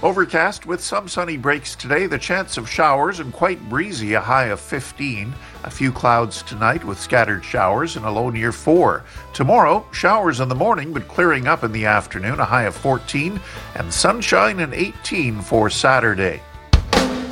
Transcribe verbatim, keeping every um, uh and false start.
Overcast with some sunny breaks today, the chance of showers and quite breezy, a high of fifteen. A few clouds tonight with scattered showers and a low near four. Tomorrow, showers in the morning but clearing up in the afternoon, a high of fourteen, and sunshine and eighteen for Saturday.